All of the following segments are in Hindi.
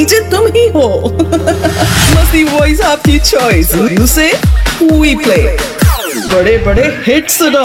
डीजे तुम ही हो। मस्ती वॉइस आपकी चॉइस, से वी प्ले बड़े बड़े हिट्स सुनो।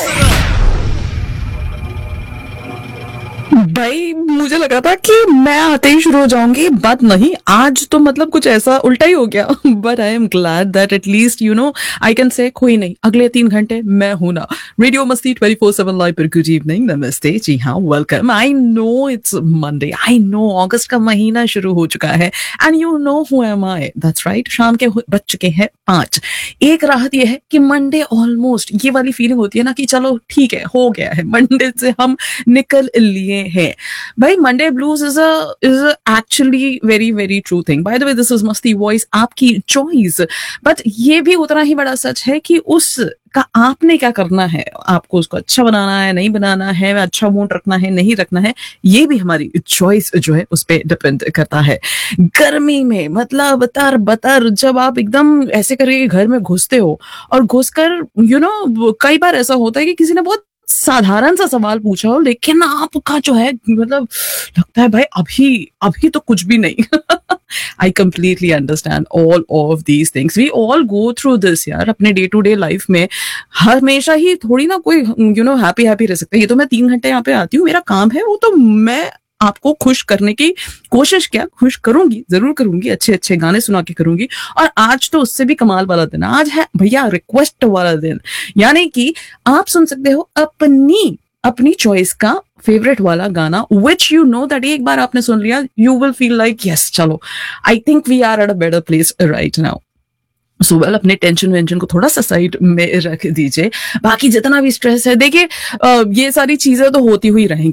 भाई मुझे लगा था कि मैं आते ही शुरू हो जाऊंगी, बट नहीं, आज तो मतलब कुछ ऐसा उल्टा ही हो गया। But I am glad that at least I can say कोई नहीं, अगले 3 घंटे मैं हूं ना। रेडियो मस्ती 24/7 लाइव पर गुड इवनिंग, नमस्ते, जी हाँ, welcome. I know it's Monday, I know अगस्त का महीना शुरू हो चुका है, and you know who am I, that's right. शाम के बज चुके हैं 5। एक राहत यह है कि मंडे ऑलमोस्ट, ये वाली फीलिंग होती है ना कि चलो ठीक है, हो गया है, मंडे से हम निकल लिए हैं। भाई Monday blues is actually very very true thing. By the way, this is मस्ती वॉइस, आपकी चॉइस। बट ये भी उतना ही बड़ा सच है कि उस का आपने क्या करना है, आपको उसको अच्छा बनाना है, नहीं बनाना है, अच्छा मूड रखना है, नहीं रखना है, ये भी हमारी चॉइस जो है उस पर डिपेंड करता है। गर्मी में मतलब तर बतर जब आप एकदम ऐसे करके घर में घुसते हो और घुसकर कई बार ऐसा होता है कि किसी ने बहुत साधारण सा सवाल पूछा हो, लेकिन आपका जो है मतलब लगता है भाई अभी अभी तो कुछ भी नहीं। I completely understand all of these things, we all go through this यार अपने डे टू डे लाइफ में। हमेशा ही थोड़ी ना कोई हैप्पी हैप्पी रह सकता है। ये तो मैं 3 घंटे यहाँ पे आती हूँ, मेरा काम है वो, तो मैं आपको खुश करने की कोशिश, क्या खुश करूंगी, जरूर करूंगी, अच्छे अच्छे गाने सुना के करूंगी। और आज तो उससे भी कमाल वाला दिन, आज है भैया रिक्वेस्ट वाला दिन, यानी कि आप सुन सकते हो अपनी चॉइस का फेवरेट वाला गाना, विच यू नो दैट एक बार आपने सुन लिया, you will feel like yes चलो, I think we are at a better place right now. So well, अपने टेंशन वेंशन को थोड़ा सा साइड में रख दीजिए। बाकी जितना भी स्ट्रेस है, देखिए ये सारी चीजें तो होती हुई रहेंगी।